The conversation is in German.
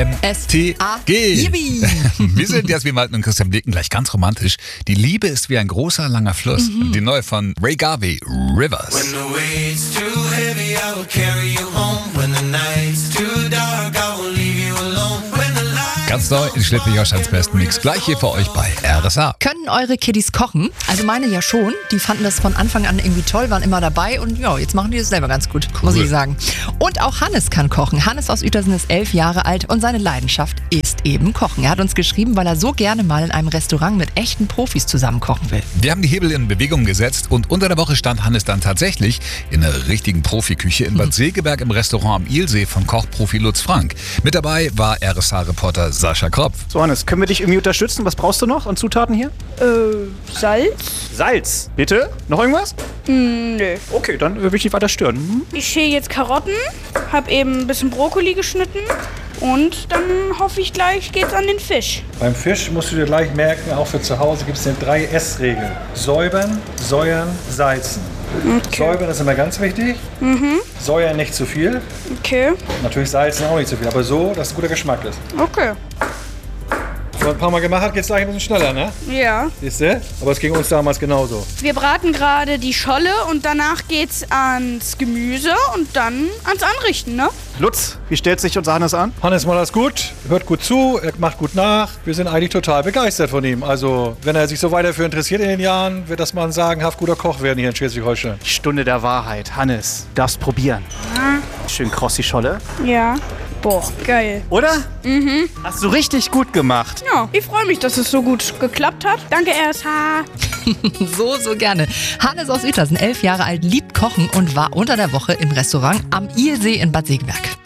R-A-M-S-T-G. Yippie. Wir sind Jasmin Walten und Christian Blicken gleich ganz romantisch. Die Liebe ist wie ein großer, langer Fluss. Die neue von Ray Garvey, Rivers. When the weight's too heavy, I will carry you home. When the night's too dark, I will leave you alone. When the light Ganz neu in Schleswig-Holsteins besten Mix. Gleich hier für euch bei RSA. Können eure Kiddies kochen? Also meine ja schon. Die fanden das von Anfang an irgendwie toll, waren immer dabei und ja, jetzt machen die das selber ganz gut, muss ich sagen. Und auch Hannes kann kochen. Hannes aus Uetersen ist 11 Jahre alt und seine Leidenschaft ist eben Kochen. Er hat uns geschrieben, weil er so gerne mal in einem Restaurant mit echten Profis zusammen kochen will. Wir haben die Hebel in Bewegung gesetzt und unter der Woche stand Hannes dann tatsächlich in einer richtigen Profiküche in Bad Segeberg im Restaurant am Ilsee von Kochprofi Lutz Frank. Mit dabei war RSA-Reporter Sascha Kropf. So Hannes, können wir dich irgendwie unterstützen? Was brauchst du noch an Zutaten hier? Salz? Salz. Bitte? Noch irgendwas? Nö. Okay, dann will ich nicht weiter stören. Ich schäle jetzt Karotten, hab eben ein bisschen Brokkoli geschnitten und dann hoffe ich gleich geht's an den Fisch. Beim Fisch musst du dir gleich merken, auch für zu Hause gibt es eine 3S-Regel. Säubern, säuern, salzen. Säubern ist immer ganz wichtig. Säuern nicht zu viel. Okay, Natürlich salzen auch nicht zu viel, aber so, dass es guter Geschmack ist. okay. Wenn man ein paar Mal gemacht hat, geht es gleich ein bisschen schneller, ne? Ja. Siehst du? Aber es ging uns damals genauso. Wir braten gerade die Scholle und danach geht's ans Gemüse und dann ans Anrichten, ne? Lutz, wie stellt sich unser Hannes an? Hannes macht das gut, hört gut zu, er macht gut nach. Wir sind eigentlich total begeistert von ihm. Also, wenn er sich so weiter dafür interessiert in den Jahren, wird das mal ein sagenhaft guter Koch werden hier in Schleswig-Holstein. Die Stunde der Wahrheit. Hannes, darfst probieren. Schön kross die Scholle. Ja. Boah, geil. Oder? Hast du richtig gut gemacht. Ja, ich freue mich, dass es so gut geklappt hat. Danke, RSH. So gerne. Hannes aus Uetersen, 11 Jahre alt, liebt Kochen und war unter der Woche im Restaurant am Ilsee in Bad Segeberg.